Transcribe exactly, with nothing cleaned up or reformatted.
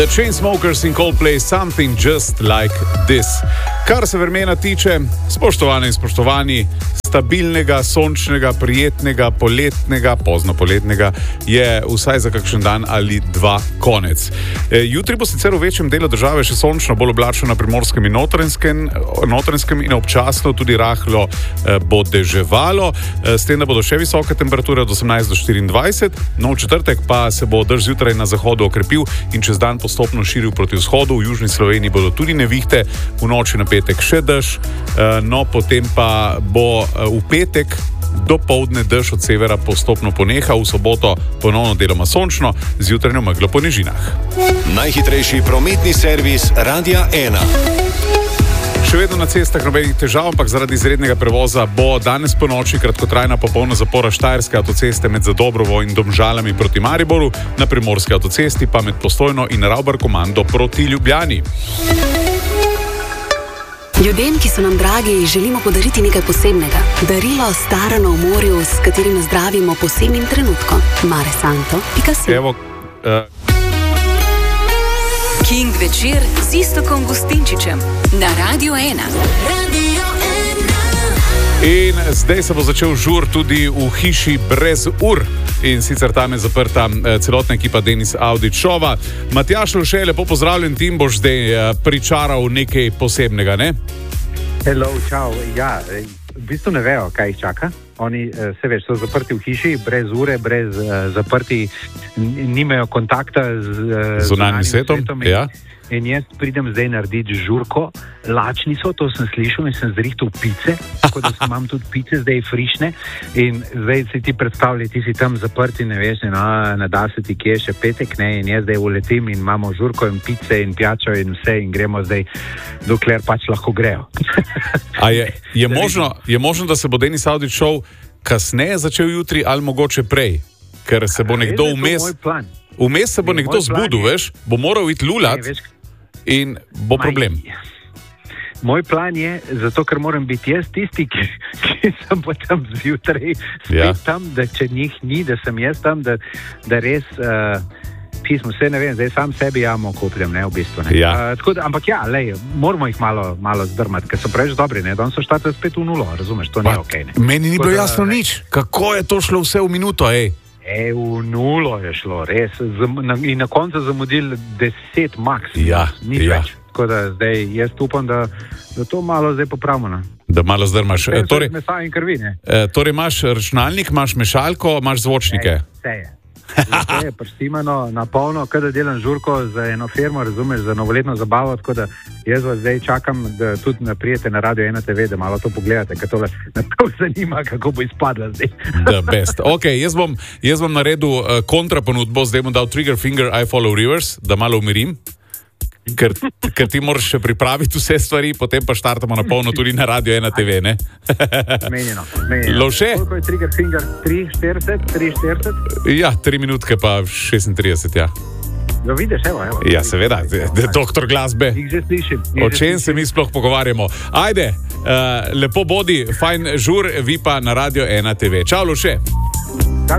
The Chainsmokers in Coldplay, Something Just Like This. Kar se vremena tiče, spoštovane in spoštovani, stabilnega, sončnega, prijetnega, poletnega, pozno poletnega je vsaj za kakšen dan ali dva konec. E, jutri bo sicer v večjem delu države še sončno, bolj oblačno na Primorskem in Notranjskem, Notranjskem in občasno tudi rahlo e, bo deževalo, e, s tem, da bodo še visoke temperature od osemnajst do štiriindvajset, no v četrtek pa se bo dež zjutraj na zahodu okrepil in čez dan postopno širil proti vzhodu. V južni Sloveniji bodo tudi nevihte, v noči na petek še dež, no potem pa bo v petek do poldne dež od severa postopno poneha, v soboto ponovno deloma sončno, z jutranjo meglo po nižinah. Najhitrejši prometni servis Radia ena. Še vedno na cestah nobenih težav, ampak zaradi izrednega prevoza bo danes po noči kratkotrajna popolna zapora Štajerske avtoceste med Zadobrovo in Domžalami proti Mariboru, na Primorski avtocesti pa med Postojno in Ravbar-Komando proti Ljubljani. Ljudem, ki so nam dragi, želimo podariti nekaj posebnega. Darilo starano v morju, s katerim zdravimo posebnim trenutkom. Mare Santo pika si. Evo, uh... King večer z Iztokom Gustinčičem na Radio ena. Radio ena. In zdaj se bo začel žur tudi v hiši brez ur. In sicer tam je zaprta celotna ekipa Denis Audić Shova. Matjaž Lovše, lepo pozdravljen, ti boš zdaj pričaral nekaj posebnega, ne? Hello, čau. Ja, v bistvu ne vejo, kaj jih čaka. Oni, se veš, so zaprti v hiši, brez ure, brez uh, zaprti, nimajo kontakta z zunanjim svetom. svetom in, ja. in jaz pridem zdaj narediti žurko. Lačni so, to sem slišal in sem zrihtal pice, tako da imam tudi pice zdaj frišne. In zdaj si ti predstavljaj, ti si tam zaprti, ne veš, no, ne da se ti kje še petek, ne, in jaz zdaj uletim in imamo žurko in pice in pijačo in vse in gremo zdaj, dokler pač lahko grejo. A je, je, možno, je možno, da se bo Denis Audić Shov kasneje začel jutri ali mogoče prej? Ker se bo nekdo vmes... Vmes se bo nekdo zbudil, veš, bo moral iti lulat in bo problem. Moj plan je, zato ker moram biti jaz tisti, ki, ki sem pa tam zjutraj, spet ja. tam, da če njih ni, da sem jaz tam, da, da res uh, pismo, vse ne vem, zdaj sam sebi jamo kupljem, ne, v bistvu. Ne. Ja. Uh, tako da, ampak ja, lej, moramo jih malo, malo zdrmati, ker so preveč dobri, ne, danes so štartali spet v nulo, razumeš, to pa, ni okej. Okay, meni ni bilo jasno da, nič, kako je to šlo vse v minuto, ej? E, v nulo je šlo, res, Zam, na, in na koncu zamudili deset maks, ja, nič ja. več. Tako da zdaj jaz upam, da, da to malo zdaj popravimo. Ne? Da malo zdrmaš. E, torej, mesa in krvi, ne? E, torej imaš računalnik, imaš mešalko, imaš zvočnike. Vse je. Vse je prštimano, na polno, kada delam žurko za eno firmo, razumeš, za novoletno zabavo, tako da jaz vas zdaj čakam, da tudi prijete na Radio ena te ve, da malo to pogledate, ker tole me to zanima, kako bo izpadla zdaj. The best. Ok, jaz bom, jaz bom naredil uh, kontraponudbo, zdaj bom dal Trigger Finger, I Follow Rivers, da malo umirim. Ker, ker ti moraš še pripraviti vse stvari, potem pa štartamo na polno tudi na Radio ena te ve, ne? Menjeno, menjeno. Lovše? Koliko je Trigger Finger? tri štirideset? tri štirideset? Ja, tri minutke pa šestintrideset, ja. Jo vidiš, evo, evo. Ja, seveda, doktor glasbe. Jih že slišim. O čem se mi sploh pogovarjamo? Ajde, uh, lepo bodi, fajn žur, vi pa na Radio ena te ve. Čau, Lovše.